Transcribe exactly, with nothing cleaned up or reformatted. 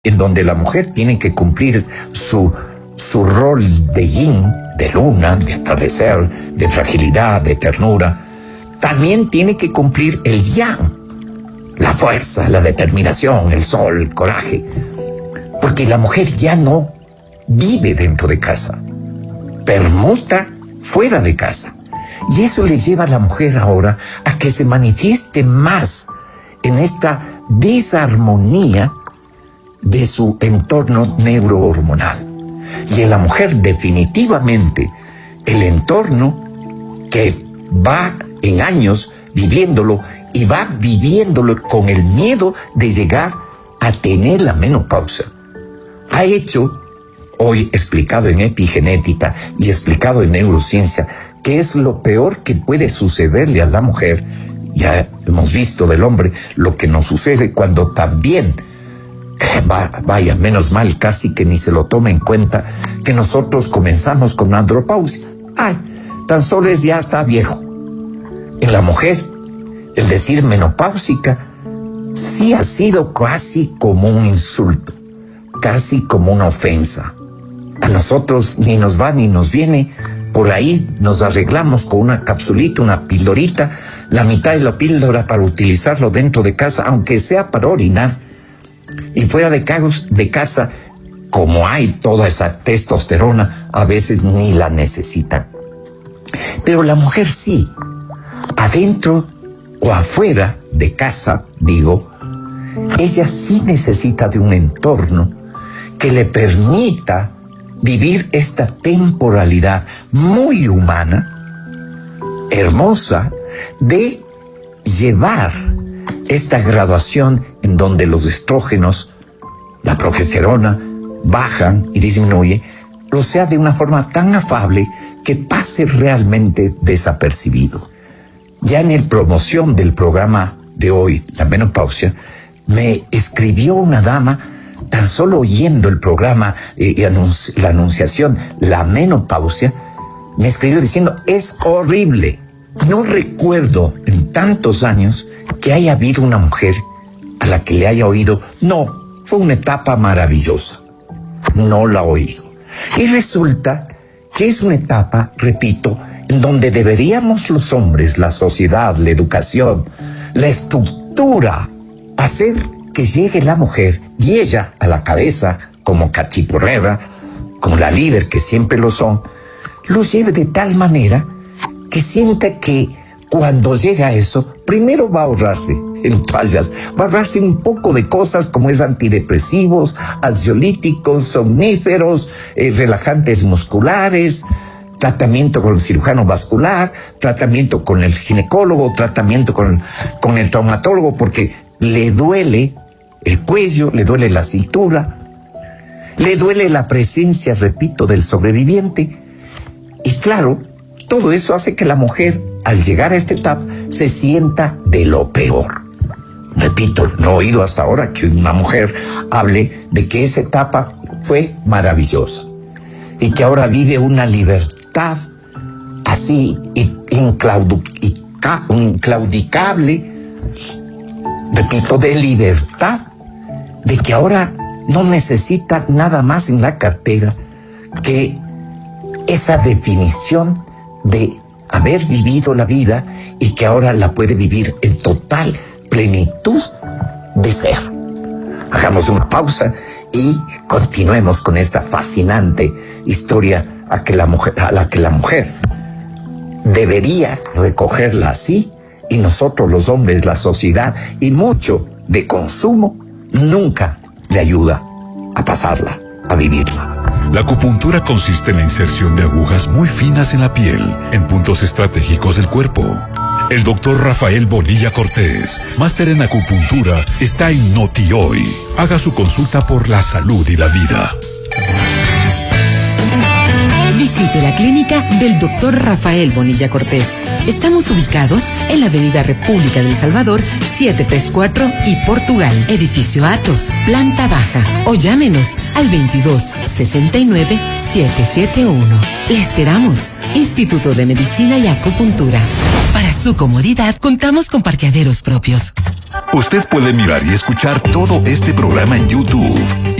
en donde la mujer tiene que cumplir su, su rol de yin, de luna, de atardecer, de fragilidad, de ternura, también tiene que cumplir el yang, la fuerza, la determinación, el sol, el coraje, porque la mujer ya no vive dentro de casa, permuta fuera de casa, y eso le lleva a la mujer ahora a que se manifieste más en esta desarmonía de su entorno neurohormonal. Y en la mujer definitivamente el entorno que va en años viviéndolo y va viviéndolo con el miedo de llegar a tener la menopausia, ha hecho, hoy explicado en epigenética y explicado en neurociencia, que es lo peor que puede sucederle a la mujer. Ya hemos visto del hombre lo que nos sucede cuando también, va, vaya, menos mal casi que ni se lo toma en cuenta, que nosotros comenzamos con andropausia. Ay, tan solo es ya está viejo. En la mujer, el decir menopáusica sí ha sido casi como un insulto, casi como una ofensa. A nosotros ni nos va ni nos viene. Por ahí nos arreglamos con una capsulita, una pildorita, la mitad de la píldora para utilizarlo dentro de casa, aunque sea para orinar. Y fuera de, cagos, de casa, como hay toda esa testosterona, a veces ni la necesitan. Pero la mujer sí, adentro o afuera de casa, digo, ella sí necesita de un entorno que le permita vivir esta temporalidad muy humana, hermosa, de llevar esta graduación en donde los estrógenos, la progesterona, bajan y disminuyen, o sea, de una forma tan afable que pase realmente desapercibido. Ya en el promoción del programa de hoy, la menopausia, me escribió una dama, tan solo oyendo el programa, eh, anunci- la anunciación, la menopausia, me escribió diciendo, es horrible. No recuerdo en tantos años que haya habido una mujer a la que le haya oído, no, fue una etapa maravillosa. No la he oído. Y resulta que es una etapa, repito, en donde deberíamos los hombres, la sociedad, la educación, la estructura, hacer que llegue la mujer y ella a la cabeza, como cachiporrera, como la líder que siempre lo son, lo lleve de tal manera que sienta que cuando llega a eso, primero va a ahorrarse en toallas, va a ahorrarse un poco de cosas como es antidepresivos, ansiolíticos, somníferos, eh, relajantes musculares, tratamiento con el cirujano vascular, tratamiento con el ginecólogo, tratamiento con, con el traumatólogo, porque le duele el cuello, le duele la cintura, le duele la presencia, repito, del sobreviviente. Y claro, todo eso hace que la mujer, al llegar a esta etapa, se sienta de lo peor. Repito, no he oído hasta ahora que una mujer hable de que esa etapa fue maravillosa y que ahora vive una libertad así inclaudica, inclaudicable, repito, de libertad, de que ahora no necesita nada más en la cartera que esa definición de haber vivido la vida y que ahora la puede vivir en total plenitud de ser. Hagamos una pausa y continuemos con esta fascinante historia a, que la mujer, a la que la mujer debería recogerla así, y nosotros los hombres, la sociedad y mucho de consumo nunca le ayuda a pasarla, a vivirla. La acupuntura consiste en la inserción de agujas muy finas en la piel, en puntos estratégicos del cuerpo. El doctor Rafael Bonilla Cortés, máster en acupuntura, está en Noti Hoy. Haga su consulta por la salud y la vida. Visite la clínica del doctor Rafael Bonilla Cortés. Estamos ubicados en la avenida República del Salvador, setecientos treinta y cuatro y Portugal, edificio Atos, planta baja. O llámenos al veintidós sesenta y nueve setecientos setenta y uno. Le esperamos. Instituto de Medicina y Acupuntura. Para su comodidad, contamos con parqueaderos propios. Usted puede mirar y escuchar todo este programa en YouTube